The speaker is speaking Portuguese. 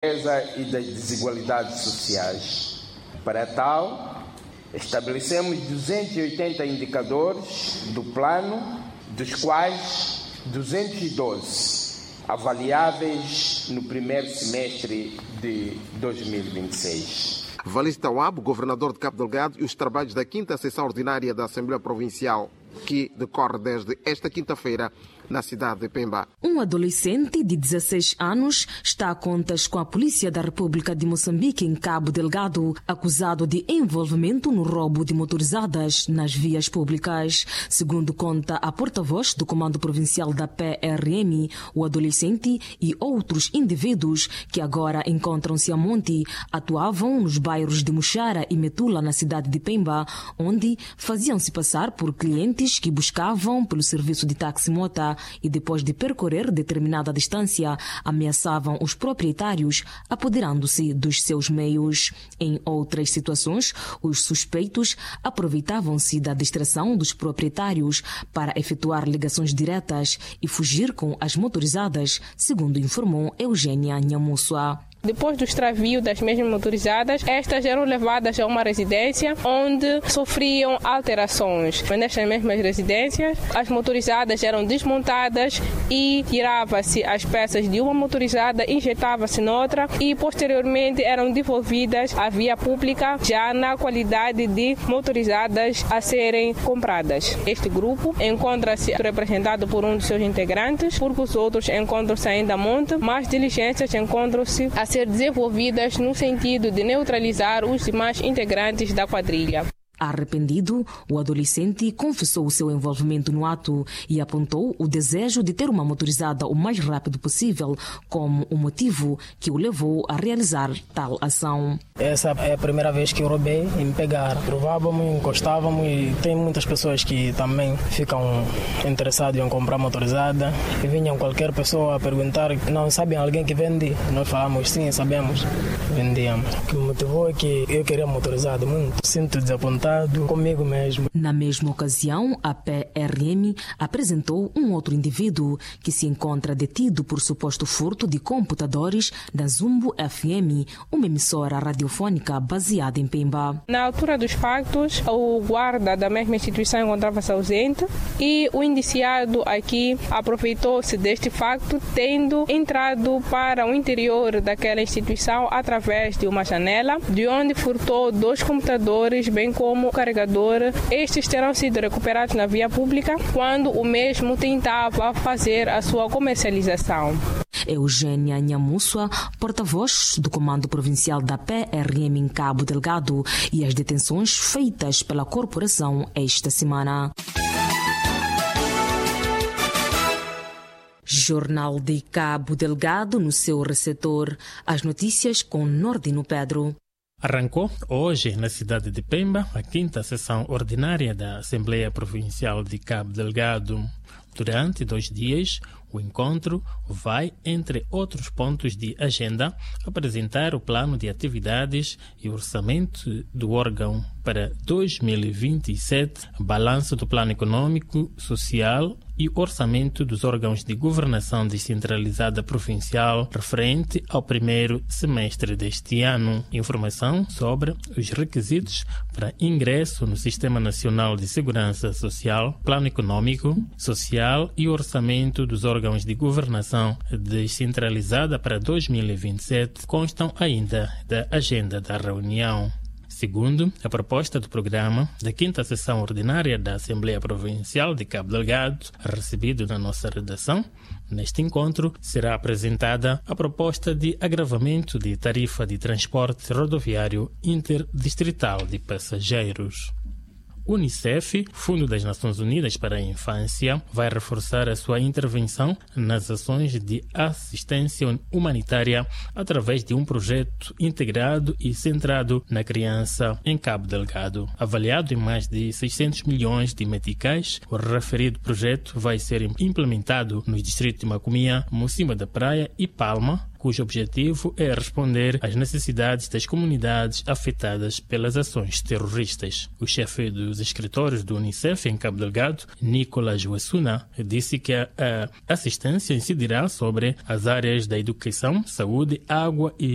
e das desigualdades sociais. Para tal, estabelecemos 280 indicadores do plano, dos quais 212 avaliáveis no primeiro semestre de 2026. Valise Tawab, governador de Cabo Delgado, e os trabalhos da 5ª Sessão Ordinária da Assembleia Provincial, que decorre desde esta quinta-feira na cidade de Pemba. Um adolescente de 16 anos está a contas com a Polícia da República de Moçambique em Cabo Delgado, acusado de envolvimento no roubo de motorizadas nas vias públicas. Segundo conta a porta-voz do Comando Provincial da PRM, o adolescente e outros indivíduos que agora encontram-se a monte atuavam nos bairros de Muxara e Metula, na cidade de Pemba, onde faziam-se passar por clientes que buscavam pelo serviço de táxi-mota e, depois de percorrer determinada distância, ameaçavam os proprietários, apoderando-se dos seus meios. Em outras situações, os suspeitos aproveitavam-se da distração dos proprietários para efetuar ligações diretas e fugir com as motorizadas, segundo informou Eugênia Nhamussua. Depois do extravio das mesmas motorizadas, estas eram levadas a uma residência onde sofriam alterações. Nestas mesmas residências, as motorizadas eram desmontadas e tirava-se as peças de uma motorizada, injetava-se noutra e posteriormente eram devolvidas à via pública já na qualidade de motorizadas a serem compradas. Este grupo encontra-se representado por um dos seus integrantes, porque os outros encontram-se ainda a monte, mas diligências encontram-se a ser desenvolvidas no sentido de neutralizar os demais integrantes da quadrilha. Arrependido, o adolescente confessou o seu envolvimento no ato e apontou o desejo de ter uma motorizada o mais rápido possível como o motivo que o levou a realizar tal ação. Essa é a primeira vez que eu roubei e me pegaram. Provávamos, encostávamos e tem muitas pessoas que também ficam interessadas em comprar motorizada e vinham qualquer pessoa a perguntar, não sabem alguém que vende? Nós falamos, sim, sabemos, vendíamos. O que me motivou é que eu queria motorizada muito, sinto desapontado comigo mesmo. Na mesma ocasião, a PRM apresentou um outro indivíduo que se encontra detido por suposto furto de computadores da Zumbo FM, uma emissora radiofônica baseada em Pemba. Na altura dos factos, o guarda da mesma instituição encontrava-se ausente e o indiciado aqui aproveitou-se deste facto, tendo entrado para o interior daquela instituição através de uma janela, de onde furtou 2 computadores, bem como o carregador. Estes terão sido recuperados na via pública quando o mesmo tentava fazer a sua comercialização. Eugênia Nhamussua, porta-voz do Comando Provincial da PRM em Cabo Delgado, e as detenções feitas pela corporação esta semana. Jornal de Cabo Delgado no seu receptor. As notícias com Nordino Pedro. Arrancou hoje, na cidade de Pemba, a 5ª sessão ordinária da Assembleia Provincial de Cabo Delgado. Durante 2 dias, o encontro vai, entre outros pontos de agenda, apresentar o plano de atividades e orçamento do órgão para 2027, balanço do plano econômico, social e orçamento dos órgãos de governação descentralizada provincial referente ao primeiro semestre deste ano. Informação sobre os requisitos para ingresso no Sistema Nacional de Segurança Social, plano econômico, social e orçamento dos órgãos de governação descentralizada para 2027 constam ainda da agenda da reunião. Segundo a proposta do programa da 5ª sessão ordinária da Assembleia Provincial de Cabo Delgado, recebido na nossa redação, neste encontro será apresentada a proposta de agravamento de tarifa de transporte rodoviário interdistrital de passageiros. Unicef, Fundo das Nações Unidas para a Infância, vai reforçar a sua intervenção nas ações de assistência humanitária através de um projeto integrado e centrado na criança em Cabo Delgado. Avaliado em mais de 600 milhões de meticais, o referido projeto vai ser implementado nos distritos de Macomia, Mocima da Praia e Palma, cujo objetivo é responder às necessidades das comunidades afetadas pelas ações terroristas. O chefe dos escritórios do Unicef em Cabo Delgado, Nicolas Wassuna, disse que a assistência incidirá sobre as áreas da educação, saúde, água e